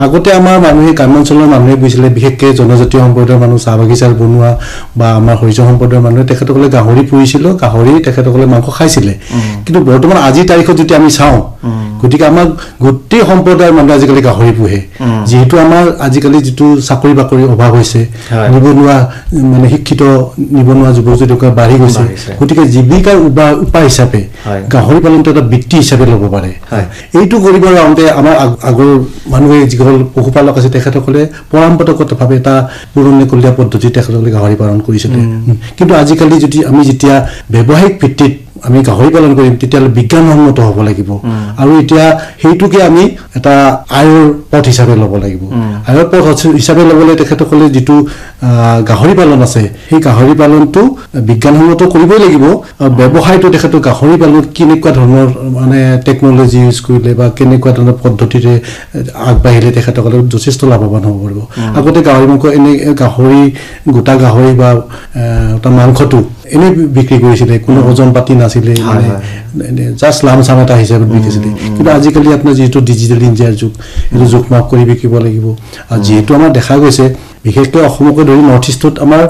আগতে আমাৰ মানুহে গ্ৰামাঞ্চলৰ মানুহে বুজিছিলে বিশেষকৈ জনজাতীয় সম্প্ৰদায়ৰ মানুহ চাহ বাগিচাৰ বনোৱা বা আমাৰ হৰিজন সম্প্ৰদায়ৰ মানুহে তেখেতসকলে গাহৰি পুহিছিল গাহৰি তেখেতসকলে মাংস খাইছিলে কিন্তু বৰ্তমান আজিৰ তাৰিখত যদি আমি চাওঁ গতিকে আমাৰ গোটেই সম্প্ৰদায়ৰ মানুহে আজিকালি গাহৰি পোহে যিহেতু আমাৰ আজিকালি যিটো চাকৰি বাকৰি অভাৱ হৈছে নিবনুৱা মানে শিক্ষিত নিবনুৱা যুৱক যুৱতীসকল বাঢ়ি গৈছে গতিকে জীৱিকাৰ উপায় হিচাপে গাহৰি পালনটো এটা বৃত্তি হিচাপে ল'ব পাৰে এইটো কৰিবৰ কাৰণে আমাৰ আগৰ মানুহে যিসকল পশুপালক আছে তেখেতসকলে পৰম্পৰাগতভাৱে এটা পুৰণিকলীয়া পদ্ধতি তেখেতসকলে গাহৰি পালন কৰিছিলে কিন্তু আজিকালি যদি আমি যেতিয়া ব্যৱসায়িক ভিত্তিত আমি গাহৰি পালন কৰিম তেতিয়াহ'লে বিজ্ঞানসন্মত হ'ব লাগিব আৰু এতিয়া সেইটোকে আমি এটা আয়ৰ পথ হিচাপে ল'ব লাগিব আয়ৰ পথ হিচাপে ল'বলৈ তেখেতসকলে যিটো গাহৰি পালন আছে সেই গাহৰি পালনটো বিজ্ঞানসন্মত কৰিবই লাগিব আৰু ব্যৱসায়টো তেখেতৰ গাহৰি পালন কেনেকুৱা ধৰণৰ মানে টেকন'লজি ইউজ কৰিলে বা কেনেকুৱা ধৰণৰ পদ্ধতিৰে আগবাঢ়িলে তেখেতসকলে যথেষ্ট লাভৱান হ'ব পাৰিব আগতে গাহৰি মাংস এনে গাহৰি গোটা গাহৰি বা এটা মাংসটো এনে বিক্ৰী কৰিছিলে কোনো ওজন পাতি নাছিলে মানে জাষ্ট লামচাম এটা হিচাপত বিকিছিলে কিন্তু আজিকালি আপোনাৰ যিহেতু ডিজিটেল ইণ্ডিয়াৰ যুগ এইটো জোখ মাখ কৰি বিকিব লাগিব আৰু যিহেতু আমাৰ দেখা গৈছে বিশেষকৈ অসমকে ধৰি নৰ্থ ইষ্টত আমাৰ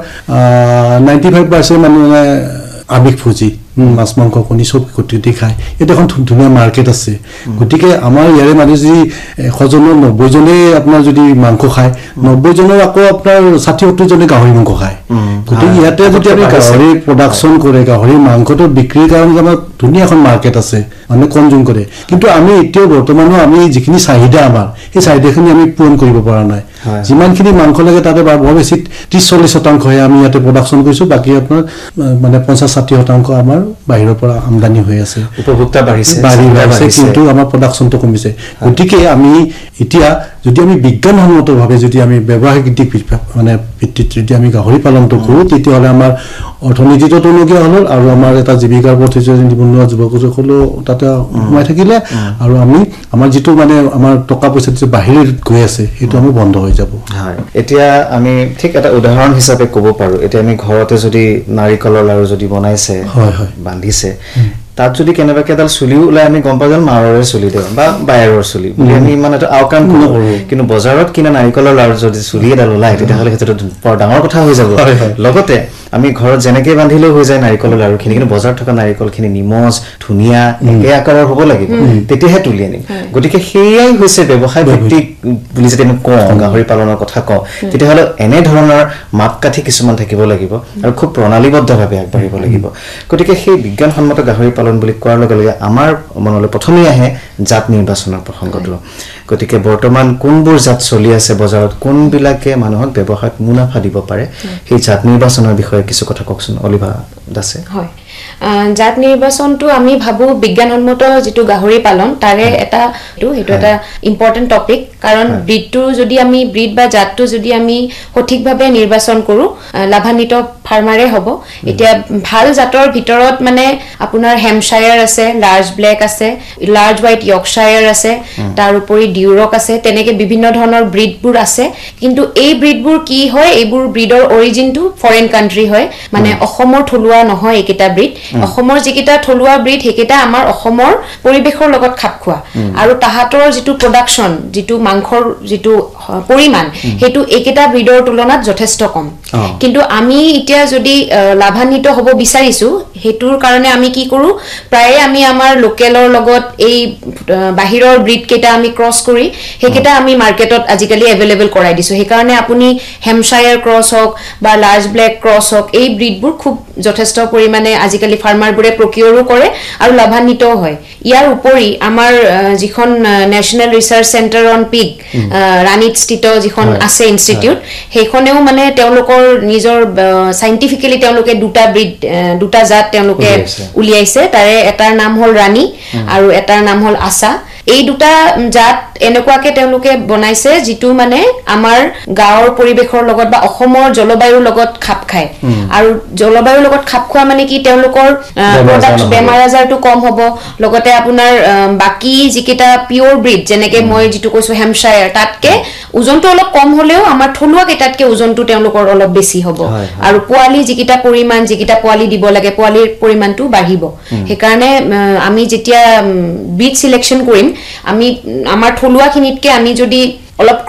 95% মানুহে আমিষভোজী মাছ মাংস কণী চব গতিকে খায় এটা এখন ধুনীয়া মাৰ্কেট আছে গতিকে আমাৰ ইয়াৰে মানুহ যদি 100 জনৰ 90 জনে আপোনাৰ যদি মাংস খায় 90 জনৰ আকৌ আপোনাৰ 60-70 জনে গাহৰি মাংস খায় গতিকে ইয়াতে যদি আমি গাহৰি প্ৰডাকশ্যন কৰে গাহৰি মাংসটো বিক্ৰীৰ কাৰণে আমাৰ ধুনীয়া এখন মাৰ্কেট আছে মানে কনজিউম কৰে কিন্তু আমি এতিয়াও বৰ্তমানো আমি যিখিনি চাহিদা আমাৰ সেই চাহিদাখিনি আমি পূৰণ কৰিব পৰা নাই যিমানখিনি মাংস লাগে তাতে বৰ বেছি 30-40% আমি ইয়াতে প্ৰডাকশ্যন কৰিছোঁ বাকী আপোনাৰ মানে 50-60% আমাৰ বাহিৰৰ পৰা আমদানি হৈ আছে উপভোক্তা বাঢ়িছে কিন্তু আমাৰ প্ৰডাকশ্যনটো কমিছে গতিকে আমি এতিয়া যদি আমি বিজ্ঞানসন্মতভাৱে যদি আমি ব্যৱসায়িক মানে ভিত্তিত যদি আমি গাহৰি পালনটো কৰোঁ তেতিয়াহ'লে আমাৰ অৰ্থনীতিটো টনকীয়া হ'ল আৰু আমাৰ এটা জীৱিকাৰ পথ যদি নিবনুৱা যুৱকসকলেও তাতে সোমাই থাকিলে আৰু আমি আমাৰ যিটো মানে আমাৰ টকা পইচা যিটো বাহিৰত গৈ আছে সেইটো আমি বন্ধ হৈ যাব এতিয়া আমি ঠিক এটা উদাহৰণ হিচাপে ক'ব পাৰোঁ এতিয়া আমি ঘৰতে যদি নাৰিকলৰ লাৰু যদি বনাইছে বান্ধিছে তাত যদি কেনেবাকে এডাল চুলি ওলাই আমি গম পাওঁ যেন মাৰৰে চুলি দিওঁ বা বায়েৰৰ চুলি বুলি আমি ইমান এটা আওকাণ নকৰোঁ কিন্তু বজাৰত কিনা নাৰিকলৰ লাৰু যদি চুলি এডাল ওলাই তেতিয়াহ'লে সেইটো বৰ ডাঙৰ কথা হৈ যাব লগতে আমি ঘৰত যেনেকৈ বান্ধিলেও হৈ যায় নাৰিকলৰ লাৰুখিনি কিন্তু বজাৰত থকা নাৰিকলখিনি নিমজ ধুনীয়া একে আকাৰৰ হ'ব লাগিব তেতিয়াহে তুলি আনিম গতিকে সেয়াই হৈছে ব্যৱসায় ভিত্তিক বুলি যদি আমি কওঁ গাহৰি পালনৰ কথা কওঁ তেতিয়াহ'লে এনেধৰণৰ মাপকাঠি কিছুমান থাকিব লাগিব আৰু খুব প্ৰণালীবদ্ধভাৱে আগবাঢ়িব লাগিব গতিকে সেই বিজ্ঞানসন্মত গাহৰি পালন বুলি কোৱাৰ লগে লগে আমাৰ মনলৈ প্ৰথমেই আহে জাত নিৰ্বাচনৰ প্ৰসংগটো গতিকে বৰ্তমান কোনবোৰ জাত চলি আছে বজাৰত কোনবিলাকে মানুহক ব্যৱসায়ত মুনাফা দিব পাৰে সেই জাত নিৰ্বাচনৰ বিষয়ে কিছু কথা কওকচোন অলিভা দাসে হয় জাত নিৰ্বাচনটো আমি ভাবো বিজ্ঞানসন্মত যেটো গাহৰি পালন তাৰে এটা হেতু এটা ইম্পৰ্টেন্ট টপিক কাৰণ ব্ৰিডটো যদি আমি ব্ৰিড বা জাতটো যদি আমি সঠিকভাৱে নিৰ্বাচন কৰো লাভান্বিত ফাৰ্মাৰে হ'ব এতিয়া ভাল জাতৰ ভিতৰত মানে আপোনাৰ হেমশায়াৰ আছে লাৰ্জ ব্লেক আছে লাৰ্জ হোৱাইট ইয়ৰ্কশায়াৰ আছে তাৰ উপৰি ডিউৰক আছে তেনেকে বিভিন্ন ধৰণৰ ব্ৰিডবোৰ আছে কিন্তু এই ব্ৰিডবোৰ কি হয় এইবোৰ ব্ৰিডৰ অৰিজিনটো ফৰেন কান্ট্ৰি হয় মানে অসমৰ থলুৱা নহয় একেটা ব্ৰিড অসমৰ যিকেইটা থলুৱা ব্ৰিড হেকেটা আমাৰ অসমৰ পৰিবেশৰ লগত খাপ খোৱা আৰু তাহাতৰ যেটো প্ৰডাকচন যেটো মাংসৰ যেটো পৰিমাণ হেতু একেটা ব্ৰিডৰ তুলনাত যথেষ্ট কম কিন্তু আমি এতিয়া যদি লাভান্বিত হ'ব বিচাৰিছো হেতুৰ কাৰণে আমি কি কৰো প্ৰায় আমি আমাৰ লোকেলৰ লগত এই বাহিৰৰ ব্ৰিড কেটা আমি ক্ৰস কৰি হেকেটা আমি মাৰ্কেটত আজিকালি अवेलेबल কৰাই দিছো হে কাৰণে আপুনি হেমশায়াৰ ক্ৰস হক বা লাৰ্জ ব্লেক ক্ৰস হক এই ব্ৰিডবোৰ খুব যথেষ্ট পৰিমাণে আজিকালি ফাৰ্মাৰবোৰে প্ৰকিয়ৰো কৰে আৰু লাভান্বিত হয় ইয়াৰ উপৰি আমাৰ যিখন national research centre on pig ৰাণীত স্থিত যিখন আছে ইনষ্টিটিউট হেখনেও মানে তেওঁলোকৰ নিজৰ সাইন্টিফিক্যালি তেওঁলোকে দুটা জাত তেওঁলোকে উলিয়াইছে তাৰে এটাৰ নাম হ'ল ৰাণী আৰু এটাৰ নাম হ'ল আশা এই দুটা জাত এনেকুৱাকে তেওঁলোকে বনাইছে যেটো মানে আমাৰ গাঁৱৰ পৰিবেশৰ লগত বা অসমৰ জলবায়ুৰ লগত খাপ খায় আৰু জলবায়ুৰ লগত খাপ খোৱা মানে কি তেওঁলোকৰ প্ৰডাক্ট বেমাৰ আজাৰটো কম হ'ব লগতে আপোনাৰ বাকি যিকেটা পিওৰ ব্ৰিড যেনেকে মই যেটো কৈছো হেমশায়াৰ তাতকে ওজনটো অলপ কম হলেও আমাৰ থলুৱা কেটাতকে ওজনটো তেওঁলোকৰ অলপ বেছি হ'ব আৰু পোৱালি যিকেটা পৰিমাণ যিকেটা পোৱালি দিব লাগে পোৱালিৰ পৰিমাণটো বাঢ়িব হে কাৰণে আমি যেতিয়া ব্ৰিড সিলেকশন কৰিম আমি আমাৰ থলুৱা খিনিতকে আমি যদি অলপ